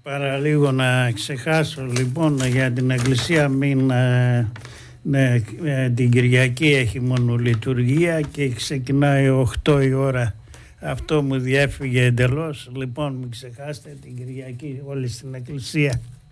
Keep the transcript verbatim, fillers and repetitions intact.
Παραλίγο να ξεχάσω λοιπόν για την Εκκλησία, μην, ε, ναι, ε, την Κυριακή έχει μόνο λειτουργία και ξεκινάει οκτώ η ώρα. Αυτό μου διέφυγε εντελώς. Λοιπόν, μην ξεχάσετε την Κυριακή όλοι στην Εκκλησία.